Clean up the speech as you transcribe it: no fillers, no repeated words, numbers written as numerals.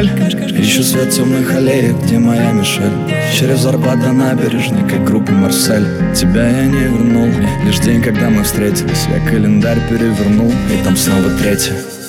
кашель. Ищу свет темных аллеек, где моя Мишель. Через Арбат до набережной, как группа Марсель. Тебя я не вернул, лишь день, когда мы встретились. Я календарь перевернул, и там снова 3.